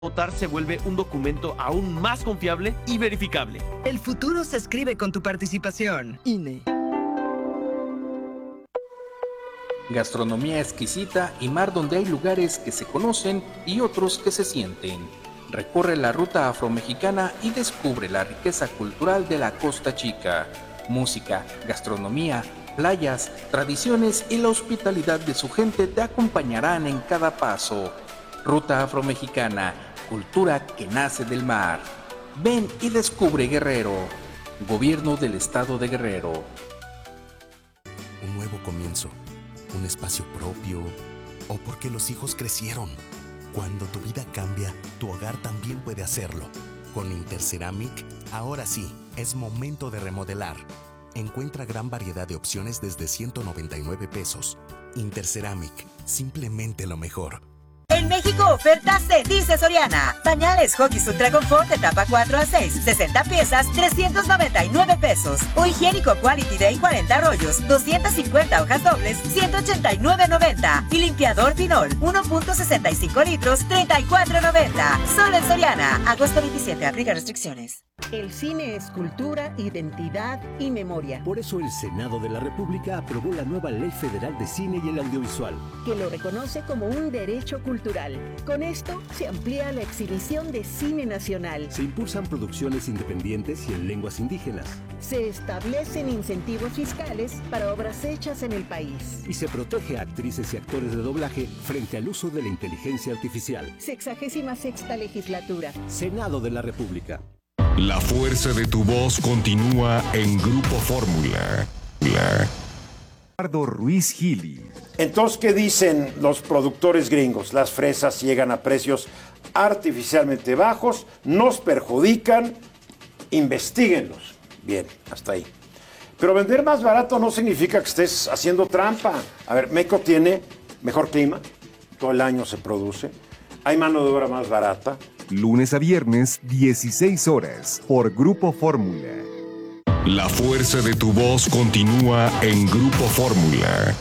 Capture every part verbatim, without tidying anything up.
Votar se vuelve un documento aún más confiable y verificable. El futuro se escribe con tu participación. I N E. Gastronomía exquisita y mar donde hay lugares que se conocen y otros que se sienten. Recorre la ruta afromexicana y descubre la riqueza cultural de la Costa Chica. Música, gastronomía, playas, tradiciones y la hospitalidad de su gente te acompañarán en cada paso. Ruta afromexicana, cultura que nace del mar. Ven y descubre Guerrero. Gobierno del Estado de Guerrero. Un nuevo comienzo, un espacio propio, o porque los hijos crecieron. Cuando tu vida cambia, tu hogar también puede hacerlo. Con Interceramic, ahora sí, es momento de remodelar. Encuentra gran variedad de opciones desde ciento noventa y nueve pesos. Interceramic, simplemente lo mejor. En México, ofertas de Dice Soriana. Pañales Huggies Ultra Confort etapa cuatro a seis, sesenta piezas, trescientos noventa y nueve pesos. O higiénico Quality Day cuarenta rollos, doscientas cincuenta hojas dobles, ciento ochenta y nueve noventa. Y limpiador Pinol, uno punto sesenta y cinco litros, treinta y cuatro noventa. Solo en Soriana. Agosto veintisiete, aplica restricciones. El cine es cultura, identidad y memoria. Por eso el Senado de la República aprobó la nueva Ley Federal de Cine y el Audiovisual, que lo reconoce como un derecho cultural. Con esto se amplía la exhibición de cine nacional. Se impulsan producciones independientes y en lenguas indígenas. Se establecen incentivos fiscales para obras hechas en el país. Y se protege a actrices y actores de doblaje frente al uso de la inteligencia artificial. Sexagésima sexta legislatura. Senado de la República. La fuerza de tu voz continúa en Grupo Fórmula. La... Eduardo Ruiz Gili. Entonces, ¿qué dicen los productores gringos? Las fresas llegan a precios artificialmente bajos, nos perjudican, investíguenlos. Bien, hasta ahí. Pero vender más barato no significa que estés haciendo trampa. A ver, México tiene mejor clima, todo el año se produce, hay mano de obra más barata. Lunes a viernes, dieciséis horas, por Grupo Fórmula. La fuerza de tu voz continúa en Grupo Fórmula.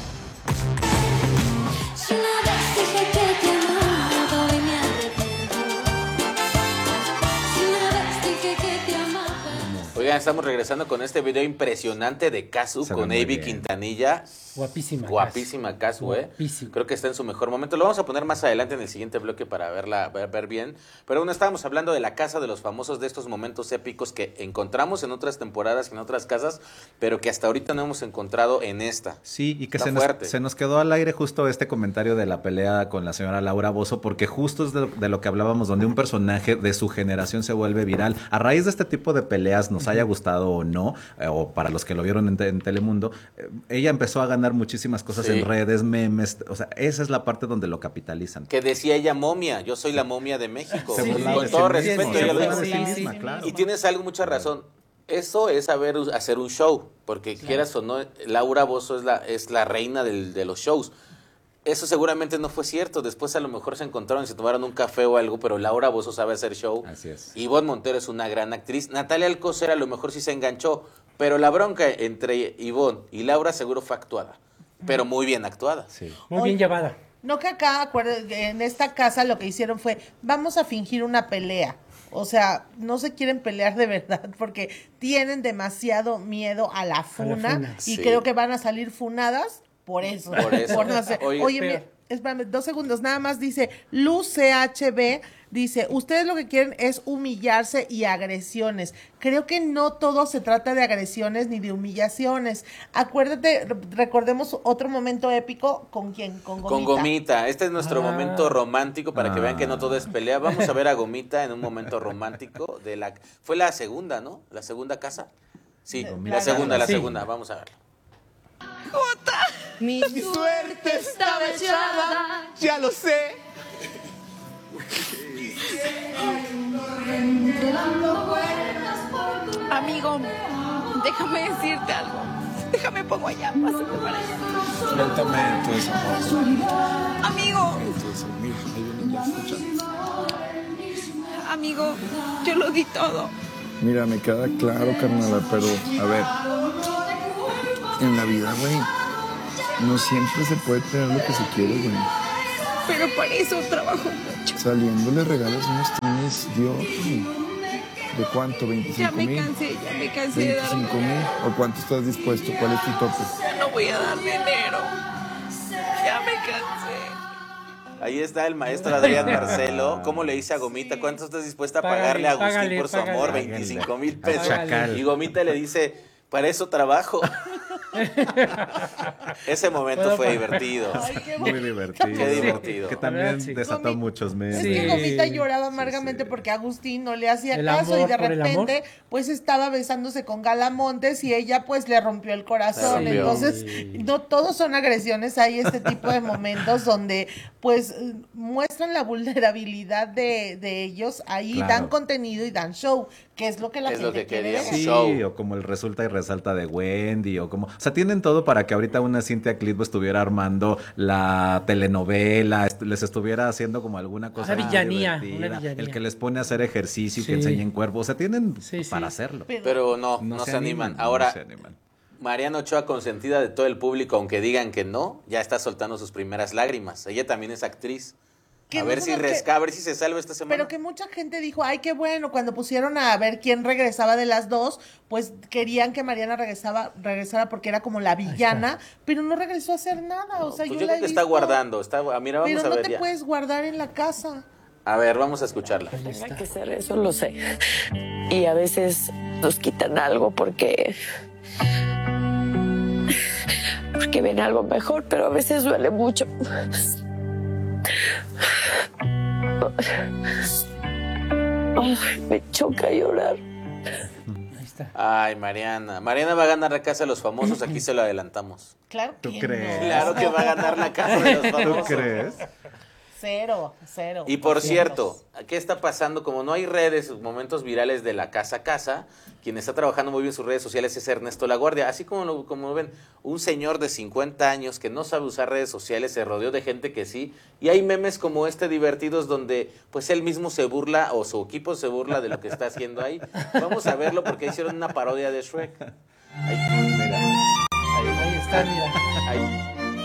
Oigan, estamos regresando con este video impresionante de Casu con Avi Quintanilla. Guapísima. Guapísima Casu, eh. Creo que está en su mejor momento. Lo vamos a poner más adelante en el siguiente bloque para verla, ver, ver bien. Pero bueno, estábamos hablando de la casa de los famosos, de estos momentos épicos que encontramos en otras temporadas, en otras casas, pero que hasta ahorita no hemos encontrado en esta. Sí, y que se nos, se nos quedó al aire justo este comentario de la pelea con la señora Laura Bozzo, porque justo es de, de lo que hablábamos, donde un personaje de su generación se vuelve viral. A raíz de este tipo de peleas, nos haya gustado o no, eh, o para los que lo vieron en, en Telemundo, eh, ella empezó a ganar muchísimas cosas sí. en redes, memes, o sea, esa es la parte donde lo capitalizan. Que decía ella momia, yo soy la momia de México. Sí. Con, con todo respeto, ella lo dice. Sí, sí, sí. Claro. Y tienes algo, mucha razón. Eso es saber hacer un show, porque claro. quieras o no, Laura Bozzo es la, es la reina del, de los shows. Eso seguramente no fue cierto. Después a lo mejor se encontraron y se tomaron un café o algo, pero Laura Bozzo sabe hacer show. Así es. Ivonne Montero es una gran actriz. Natalia Alcocer a lo mejor sí se enganchó, pero la bronca entre Ivonne y Laura seguro fue actuada, pero muy bien actuada. Sí. Muy bien llevada. No, que acá, acuérdense, en esta casa lo que hicieron fue, vamos a fingir una pelea. O sea, no se quieren pelear de verdad porque tienen demasiado miedo a la funa, a la funa. y sí. creo que van a salir funadas por eso. Por eso. Por no sé. Oye, Oye mira, espérame, dos segundos, nada más dice, Luz C H B, dice, ustedes lo que quieren es humillarse y agresiones. Creo que no todo se trata de agresiones ni de humillaciones. Acuérdate, recordemos otro momento épico, ¿con quién? Con Gomita. Con Gomita. Este es nuestro ah. momento romántico para ah. que vean que no todo es pelea. Vamos a ver a Gomita en un momento romántico de la... Fue la segunda, ¿no? La segunda casa. Sí, Gomita. la segunda, la sí. segunda. Vamos a verlo. Jota, mi suerte estaba echada, ya lo sé. Amigo, déjame decirte algo. Déjame pongo allá, pásate para allá. Lentamente, esa Amigo. Amigo, yo lo di todo. Mira, me queda claro, carnala, pero a ver, en la vida, güey, no siempre se puede tener lo que se quiere, güey. Pero para eso trabajo mucho. Saliendo le regalas unos tenis Dior. ¿De cuánto? ¿veinticinco mil? Ya me cansé, ya me cansé de dar ¿veinticinco mil? ¿O cuánto estás dispuesto? ¿Cuál es tu tope? Ya no voy a dar dinero. Ya me cansé. Ahí está el maestro Adrián Marcelo. ¿Cómo le dice a Gomita? ¿Cuánto estás dispuesta a pagarle a Agustín Págale, por su págale. amor? veinticinco mil pesos. Chacal. Y Gomita le dice, para eso trabajo. Ese momento fue divertido. Ay, qué Muy bonito. divertido. Qué divertido. Que también Sí. desató muchos memes. Es que Gomita lloraba amargamente porque Agustín no le hacía El caso amor y de por el repente amor. pues estaba besándose con Galamontes y ella pues le rompió el corazón. Le rompió. Entonces no todos son agresiones, hay este tipo de momentos donde pues eh, muestran la vulnerabilidad de, de ellos, ahí Claro. dan contenido y dan show, que es lo que la Es gente lo que quiere ver. queríamos. Sí, Show. o como el resulta y resalta de Wendy, o como... O sea, tienen todo para que ahorita una Cintia Clitbo estuviera armando la telenovela, est- les estuviera haciendo como alguna cosa Una villanía, divertida, una villanía. el que les pone a hacer ejercicio y que Sí. enseñen cuerpo. O sea, tienen Sí, sí. para hacerlo. Pero no, no, se, animan. Ahora, no se animan. Mariana Ochoa, consentida de todo el público, aunque digan que no, ya está soltando sus primeras lágrimas. Ella también es actriz. Que A no ver si solo que- resca, a ver si se salva esta semana. Pero que mucha gente dijo, ay, qué bueno, cuando pusieron a ver quién regresaba de las dos, pues querían que Mariana regresaba, regresara porque era como la villana, pero no regresó a hacer nada, o sea, Pues yo yo la creo he que está visto, guardando. Está, ah, mira, vamos pero a no ver te ya. puedes guardar en la casa. A ver, vamos a escucharla. Tenga que ser eso, lo sé. Y a veces nos quitan algo porque... porque ven algo mejor, pero a veces duele mucho. Ay, me choca llorar. Ay, Mariana. Mariana va a ganar la casa de los famosos, aquí se lo adelantamos. Claro ¿Tú que crees? no. Claro que va a ganar la casa de los ¿Tú famosos. crees? Cero, cero. Y por cierto, ¿qué está pasando? Como no hay redes, momentos virales de la casa a casa, quien está trabajando muy bien sus redes sociales es Ernesto Laguardia. Así como lo, como ven, un señor de cincuenta años que no sabe usar redes sociales, se rodeó de gente que sí. Y hay memes como este divertidos donde pues él mismo se burla o su equipo se burla de lo que está haciendo ahí. Vamos a verlo porque hicieron una parodia de Shrek. Ahí, mira. Ahí, Ahí está, mira. ahí.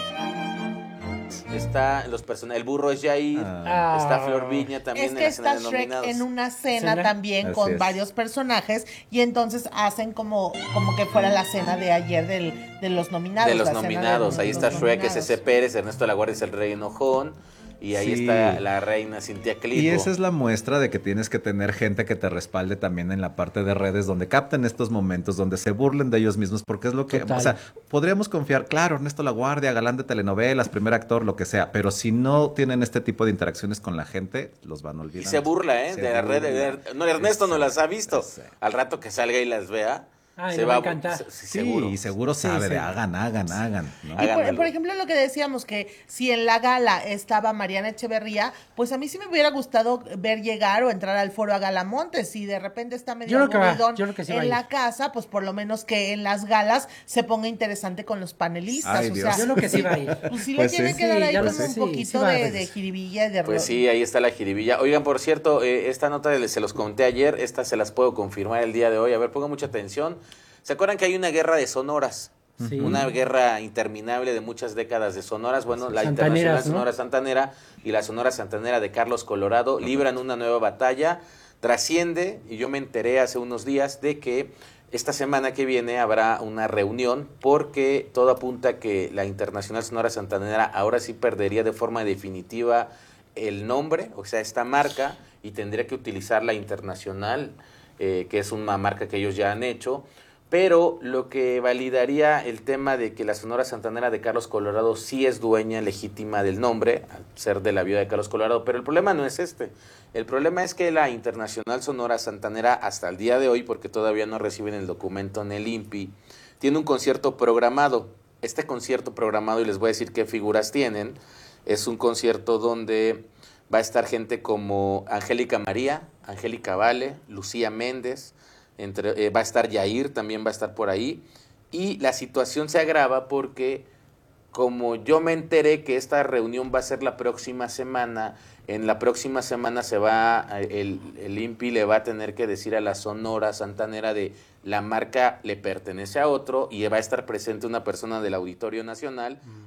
Está los personajes, el burro es Jair, Ah. está Flor Viña también Es en que la escena está de Shrek nominados. en una cena ¿Cena? también Así con es. varios personajes y entonces hacen como, como que fuera la cena de ayer del, de los nominados. de los la cena nominados, de ahí los está Shrek, es nominados. ese Pérez, Ernesto Laguardia es el rey enojón, y ahí Sí. está la reina Cintia Clitbo. Y esa es la muestra de que tienes que tener gente que te respalde también en la parte de redes, donde capten estos momentos, donde se burlen de ellos mismos, porque es lo que, Total. o sea, podríamos confiar, claro, Ernesto Laguardia, galán de telenovelas, primer actor, lo que sea, pero si no tienen este tipo de interacciones con la gente, los van a olvidar. Y se burla, ¿eh? Se de la red. burla. de- no, Ernesto no las ha visto. Sí. Al rato que salga y las vea, Ay, se le va va a encantar. se- Sí, seguro. y seguro sabe Sí, de sí. hagan, hagan, hagan. ¿no? Y Hagan por, algo. por ejemplo, lo que decíamos, que si en la gala estaba Mariana Echeverría, pues a mí sí me hubiera gustado ver llegar o entrar al foro a Galamontes. Si de repente está medio Yo creo que va, aburridón yo creo que sí va a en ir. la casa, pues por lo menos que en las galas se ponga interesante con los panelistas. Ay, o Dios. sea, Yo creo que sí va a ir. Pues sí Pues le tienen sí. que dar Sí, ahí ya lo como sé. un Sí, poquito sí va a de, ir. de jiribilla y de Pues ro- sí, ahí está la jiribilla. Oigan, por cierto, eh, esta nota les- se los conté ayer, esta se las puedo confirmar el día de hoy. A ver, pongan mucha atención. ¿Se acuerdan que hay una guerra de sonoras? Sí. Una guerra interminable de muchas décadas de sonoras. Bueno, la Santaneras, Internacional ¿no? Sonora Santanera y la Sonora Santanera de Carlos Colorado libran una nueva batalla. Trasciende, y yo me enteré hace unos días de que esta semana que viene habrá una reunión porque todo apunta que la Internacional Sonora Santanera ahora sí perdería de forma definitiva el nombre, o sea, esta marca, y tendría que utilizar la Internacional, eh, que es una marca que ellos ya han hecho. Pero lo que validaría el tema de que la Sonora Santanera de Carlos Colorado sí es dueña legítima del nombre, al ser de la viuda de Carlos Colorado, pero el problema no es este. El problema es que la Internacional Sonora Santanera, hasta el día de hoy, porque todavía no reciben el documento en el I N P I, tiene un concierto programado. Este concierto programado, y les voy a decir qué figuras tienen, es un concierto donde va a estar gente como Angélica María, Angélica Vale, Lucía Méndez, Entre, eh, va a estar Yair, también va a estar por ahí, y la situación se agrava porque como yo me enteré que esta reunión va a ser la próxima semana, en la próxima semana se va, el, el I N P I le va a tener que decir a la Sonora Santanera de la marca le pertenece a otro y va a estar presente una persona del Auditorio Nacional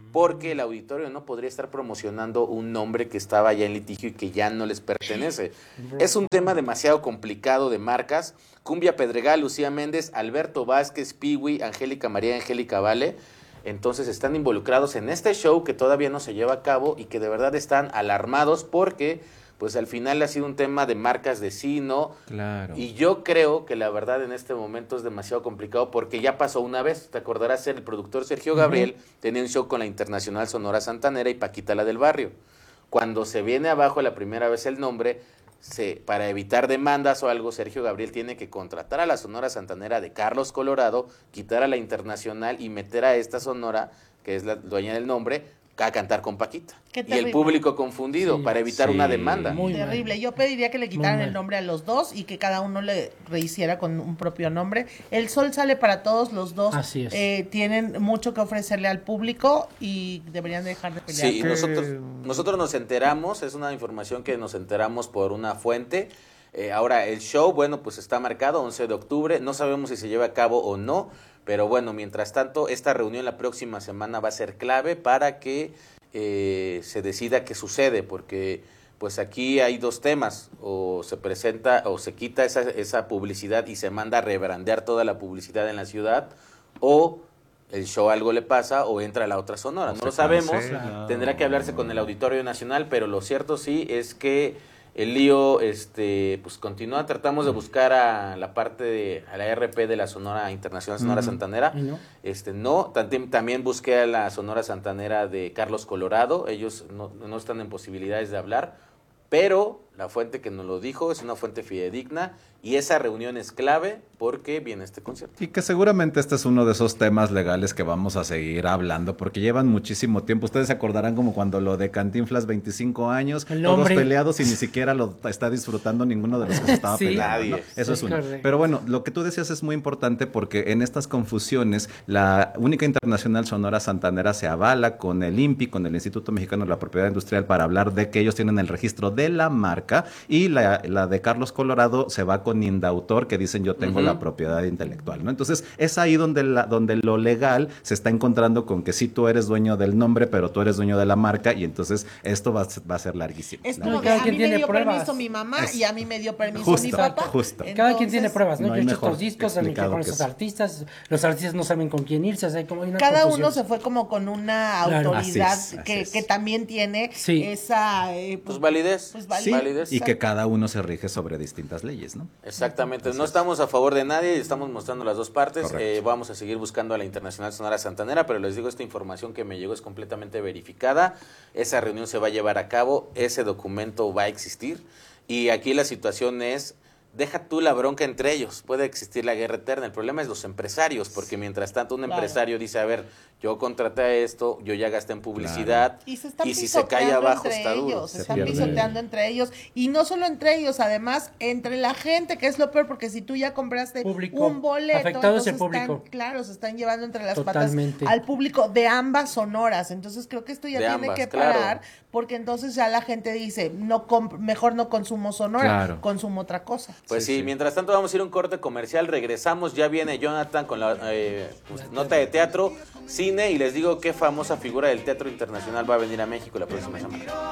porque el auditorio no podría estar promocionando un nombre que estaba ya en litigio y que ya no les pertenece. Es un tema demasiado complicado de marcas. Cumbia Pedregal, Lucía Méndez, Alberto Vázquez, Piwi, Angélica María, Angélica Vale. Entonces están involucrados en este show que todavía no se lleva a cabo y que de verdad están alarmados porque pues al final ha sido un tema de marcas de sí, ¿no? Claro. Y yo creo que la verdad en este momento es demasiado complicado porque ya pasó una vez. Te acordarás, el productor Sergio Gabriel uh-huh. tenía un show con la Internacional Sonora Santanera y Paquita la del Barrio. Cuando se viene abajo la primera vez el nombre, se, para evitar demandas o algo, Sergio Gabriel tiene que contratar a la Sonora Santanera de Carlos Colorado, quitar a la Internacional y meter a esta Sonora, que es la dueña del nombre, a cantar con Paquita. Y el público confundido sí, para evitar sí, una demanda. Muy terrible. Mal. Yo pediría que le quitaran el nombre a los dos y que cada uno le rehiciera con un propio nombre. El Sol sale para todos, los dos Así es. Eh, tienen mucho que ofrecerle al público y deberían dejar de pelear. Sí, y nosotros, nosotros nos enteramos, es una información que nos enteramos por una fuente. Eh, ahora, el show, bueno, pues está marcado once de octubre, no sabemos si se lleva a cabo o no, pero bueno, mientras tanto, esta reunión la próxima semana va a ser clave para que eh, se decida qué sucede, porque pues aquí hay dos temas, o se presenta o se quita esa, esa publicidad y se manda a rebrandear toda la publicidad en la ciudad, o el show algo le pasa o entra a la otra Sonora, no lo sabemos, cancela. Tendrá que hablarse con el Auditorio Nacional, pero lo cierto sí es que el lío este pues continúa. Tratamos de buscar a la parte de a la R P de la Sonora Internacional Sonora uh-huh. Santanera. No? Este no, también, también busqué a la Sonora Santanera de Carlos Colorado. Ellos no, no están en posibilidades de hablar, pero la fuente que nos lo dijo es una fuente fidedigna y esa reunión es clave porque viene este concierto. Y que seguramente este es uno de esos temas legales que vamos a seguir hablando porque llevan muchísimo tiempo. Ustedes se acordarán como cuando lo de Cantinflas, veinticinco años, el todos hombre. peleados y ni siquiera lo está disfrutando ninguno de los que se estaba sí, peleando. ¿No? Eso es, es uno. Correcto. Pero bueno, lo que tú decías es muy importante porque en estas confusiones la única Internacional Sonora Santanera se avala con el I N P I, con el Instituto Mexicano de la Propiedad Industrial, para hablar de que ellos tienen el registro de la marca, y la, la de Carlos Colorado se va con Indautor, que dicen yo tengo uh-huh. la propiedad intelectual, ¿no? Entonces es ahí donde, la, donde lo legal se está encontrando con que sí tú eres dueño del nombre, pero tú eres dueño de la marca, y entonces esto va, va a ser larguísimo. Es como que a mí me dio pruebas. permiso mi mamá es, y a mí me dio permiso justo, mi papá. Justo. Entonces, cada quien tiene pruebas, ¿no? no yo he hecho estos discos, saben que con esos artistas, los artistas no saben con quién irse, o sea, como hay una cada confusión. Uno se fue como con una claro. autoridad así es, que, así que también tiene sí. esa eh, pues, pues validez, pues, sí. validez. Y que cada uno se rige sobre distintas leyes, ¿no? Exactamente, no estamos a favor de nadie y estamos mostrando las dos partes. Eh, vamos a seguir buscando a la Internacional Sonora Santanera, pero les digo, esta información que me llegó es completamente verificada. Esa reunión se va a llevar a cabo, ese documento va a existir y aquí la situación es, deja tú la bronca entre ellos, puede existir la guerra eterna, el problema es los empresarios, porque mientras tanto un claro. empresario dice, a ver, yo contraté a esto, yo ya gasté en publicidad, claro. y, se y si se cae abajo está duro. Se, se están pierde. pisoteando entre ellos, y no solo entre ellos, además, entre la gente, que es lo peor, porque si tú ya compraste público. un boleto, afectado entonces ese público. Están, claro, se están llevando entre las Totalmente. patas al público de ambas sonoras, entonces creo que esto ya de tiene ambas, que claro. parar, porque entonces ya la gente dice, no comp- mejor no consumo sonora, claro. consumo otra cosa. Pues sí, sí, sí, mientras tanto vamos a ir a un corte comercial, regresamos, ya viene Jonathan con la eh, pues, nota de teatro, cine, y les digo qué famosa figura del teatro internacional va a venir a México la próxima semana.